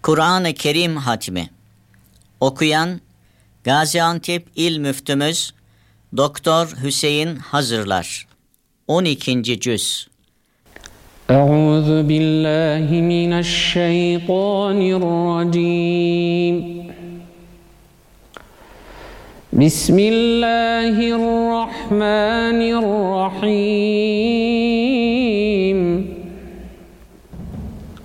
Kur'an-ı Kerim hatmi. Okuyan Gaziantep İl Müftümüz Doktor Hüseyin Hazırlar. 12. cüz. Euzu billahi mineşşeytanirracim. Bismillahirrahmanirrahim.